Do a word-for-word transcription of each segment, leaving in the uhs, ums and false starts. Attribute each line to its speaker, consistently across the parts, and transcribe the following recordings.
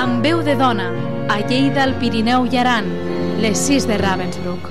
Speaker 1: Amb veu de dona, a Lleida, el Pirineu i Aran, les sis de Ravensbrück.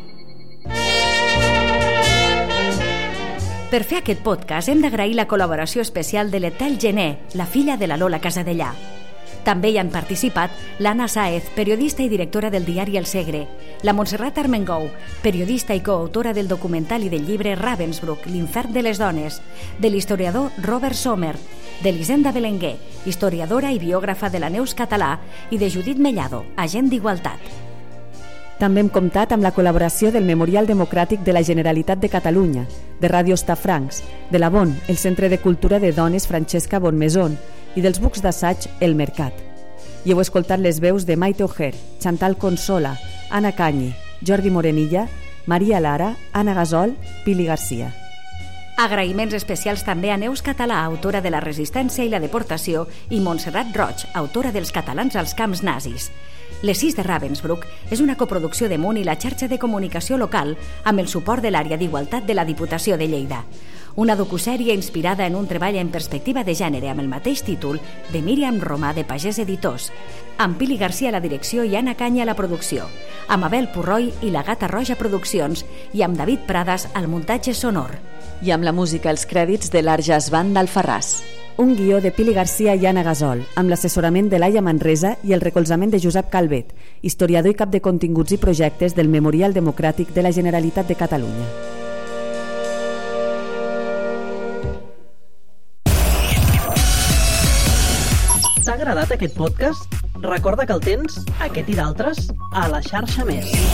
Speaker 2: Per fer aquest podcast hem d'agrair la col·laboració especial de l'Etel Gené, la filla de la Lola Casadellà. També hi han participat l'Anna Sáez, periodista i directora del diari El Segre, la Montserrat Armengou, periodista i coautora del documental i del llibre Ravensbrück, l'infern de les dones, de l'historiador Robert Sommer, de l'Hisenda Belenguer, historiadora i biògrafa de la Neus Català, i de Judit Mellado, agent d'Igualtat.
Speaker 3: També hem comptat amb la col·laboració del Memorial Democràtic de la Generalitat de Catalunya, de Ràdio Hostafrancs, de la Bon, el Centre de Cultura de Dones Francesca Bonmaison i dels bucs d'assaig El Mercat. I heu escoltat les veus de Maite Ojer, Chantal Consola, Anna Canyi, Jordi Morenilla, Maria Lara, Anna Gasol, Pili Garcia.
Speaker 2: Agraïments especials també a Neus Català, autora de La resistència i la deportació, i Montserrat Roig, autora dels Catalans als camps nazis. Les sis de Ravensbrück és una coproducció de Munt i la xarxa de comunicació local amb el suport de l'àrea d'Igualtat de la Diputació de Lleida. Una docusèrie inspirada en un treball en perspectiva de gènere amb el mateix títol de Míriam Romà de Pagès Editors, amb Pili Garcia a la direcció i Anna Canyi a la producció, amb Abel Purroi i la Gata Roja Produccions i amb David Prades al muntatge sonor.
Speaker 3: I amb la música als crèdits de l'Arjas Band d'Alfarràs. Un guió de Pili Garcia i Anna Gasol, amb l'assessorament de Laia Manresa i el recolzament de Josep Calvet, historiador i cap de continguts i projectes del Memorial Democràtic de la Generalitat de Catalunya.
Speaker 4: T'ha agradat aquest podcast? Recorda que el tens, aquest i d'altres, a la xarxa Més.